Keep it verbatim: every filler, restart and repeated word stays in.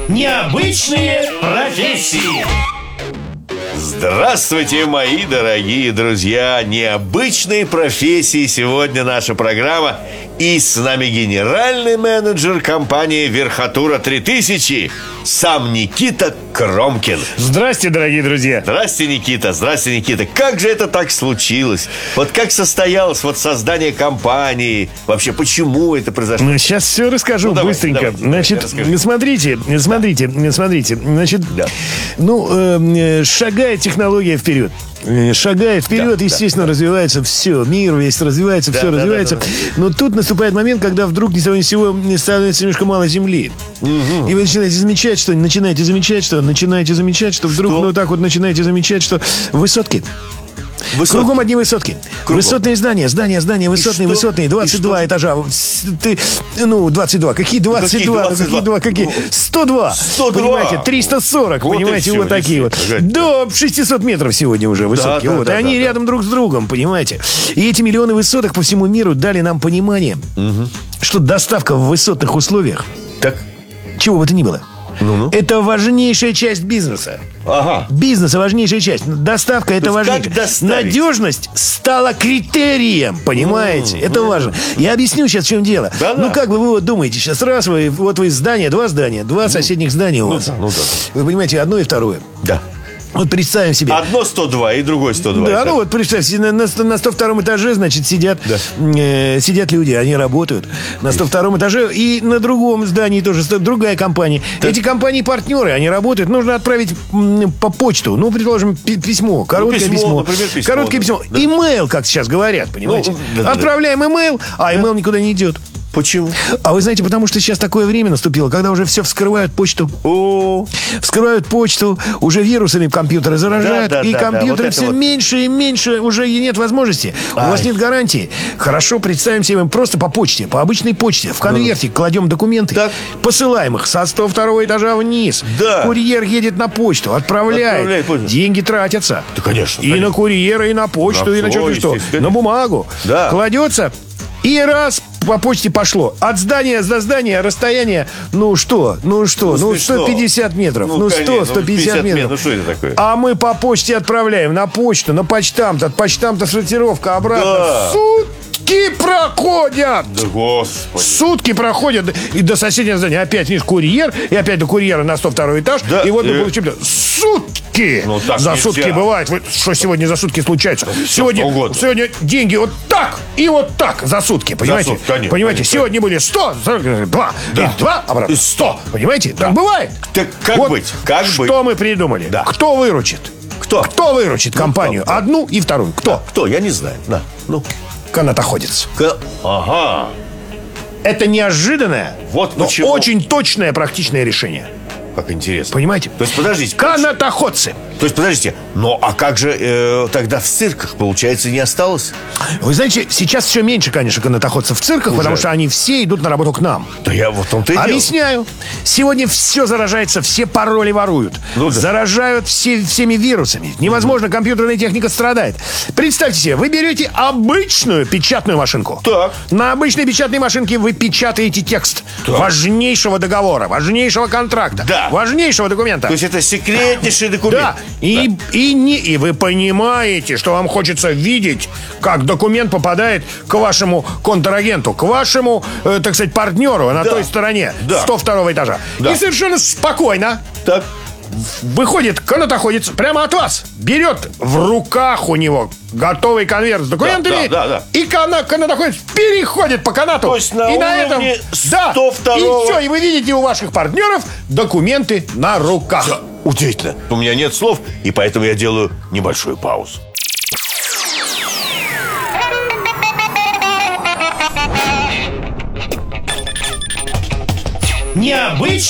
Необычные профессии. Здравствуйте, мои дорогие друзья! Необычные профессии. Сегодня наша программа. И с нами генеральный менеджер компании «Верхотура три тысячи», сам Никита Кромкин. Здрасте, дорогие друзья. Здрасте, Никита, здрасте, Никита. Как же это так случилось? Вот как состоялось вот создание компании? Вообще, почему это произошло? Ну, сейчас все расскажу ну, давай, быстренько. Давайте, Значит, давайте, смотрите, смотрите, да. смотрите. Значит, да. ну, э, шагает технология вперед. Шагает вперед, да, естественно, да, развивается все. Мир весь развивается, да, все да, развивается. Да, да, да. Но тут наступает момент, когда вдруг ни с того ни с сего становится немножко мало земли. Угу. И вы начинаете замечать, что начинаете замечать, что начинаете замечать, что вдруг, что? ну так вот начинаете замечать, что высотки. Высотки. Кругом одни высотки. Кругом. Высотные здания, здания, здания, высотные, высотные, двадцать два этажа. Ты, ну, двадцать два. Какие двадцать два? Какие двадцать два? Какие? сто два. сто два. Понимаете, триста сорок. Вот понимаете, все, вот такие вот. Погоди. До шестисот метров сегодня уже высотки. Да, вот. Да, и они да, рядом да. друг с другом, понимаете. И эти миллионы высоток по всему миру дали нам понимание, угу. что доставка в высотных условиях, так. чего бы то ни было, Ну-ну. это важнейшая часть бизнеса. Ага. Бизнеса важнейшая часть. Доставка — это важнейшая. Надежность стала критерием, понимаете? Mm-hmm. Это важно. Я объясню сейчас, в чем дело. Да-да. Ну, как бы вы вот думаете, сейчас раз вы, вот вы здание, два здания, два соседних здания у вас. Ну, да, ну, да. Вы понимаете, одно и второе. Да. Вот представим себе. Одно сто два и другое сто два. Да, это... ну вот представьте, на, на, на сто втором этаже, значит, сидят, да. э, сидят люди, они работают. На сто втором этаже и на другом здании тоже другая компания. Да. Эти компании-партнеры, они работают. Нужно отправить м, по почту, ну, предположим, письмо, короткое ну, письмо. письмо. Например, письмо. Короткое да. письмо. Да. Имейл, как сейчас говорят, понимаете? Ну, да, Отправляем да. имейл, а имейл да. никуда не идет. Почему? А вы знаете, потому что сейчас такое время наступило, когда уже все вскрывают почту. О, вскрывают почту, уже вирусами компьютеры заражают, да, да, и да, компьютеры да, вот все вот. меньше и меньше, уже и нет возможности. Ай. У вас нет гарантии. Хорошо, представим себе, просто по почте, по обычной почте, в конверте да. кладем документы, так. посылаем их со сто второго этажа вниз. Да. Курьер едет на почту, отправляет. отправляет деньги тратятся. Да, конечно. И конечно. на курьера, и на почту, на и на что-то что. На бумагу. Да. Кладется. И раз по почте пошло. От здания до здания расстояние, ну что, ну что, ну, ну сто пятьдесят метров. Ну, ну сто, сто пятьдесят метров. Ну что это такое? А мы по почте отправляем на почту, на почтамт, от почтамта сортировка обратно. Да. Сутки проходят. Да господи. Сутки проходят. И до соседнего здания опять, видишь, курьер. И опять до курьера на сто второй этаж. Да. И вот мы получим сутки. Ну, за нельзя. Сутки бывает. Что сегодня за сутки случается? Да, сегодня, сегодня деньги вот так и вот так за сутки. Понимаете? За сутки, конечно, понимаете? Конечно. Сегодня были сто, два. Да. И два, обратно сто. Понимаете? Да. Так бывает. Так как вот быть? Как что быть? мы придумали? Да. Кто выручит? Кто? Кто выручит компанию? Кто? Одну и вторую. Кто? Да. Кто? Я не знаю. Да. Ну. Канатоходец. К... Ага. Это неожиданное, вот но почему. очень точное практичное решение. Как интересно. Понимаете? То есть, подождите. Канатоходцы. То есть, подождите. Ну, а как же э, тогда в цирках, получается, не осталось? Вы знаете, сейчас все меньше, конечно, канатоходцев в цирках, уже. Потому что они все идут на работу к нам. Да я вот том-то и объясняю. Делал. Сегодня все заражается, все пароли воруют. Ну, да. Заражают все, всеми вирусами. Невозможно, компьютерная техника страдает. Представьте себе, вы берете обычную печатную машинку. Так. На обычной печатной машинке вы печатаете текст так. важнейшего договора, важнейшего контракта. Да. Важнейшего документа. То есть это секретнейший документ. Да. И, да. и, не, и вы понимаете, что вам хочется видеть, как документ попадает к вашему контрагенту, к вашему, э, так сказать, партнеру на да. той стороне да. сто второго этажа. Да. И совершенно спокойно так. выходит канатоходец прямо от вас, берет в руках у него готовый конверт с документами, да, да, да, да. и кана- канатоходец переходит по канату. То есть на и на этом да, сто второго... и все, и вы видите у ваших партнеров документы на руках. Да. Удивительно. У меня нет слов, и поэтому я делаю небольшую паузу. Необычные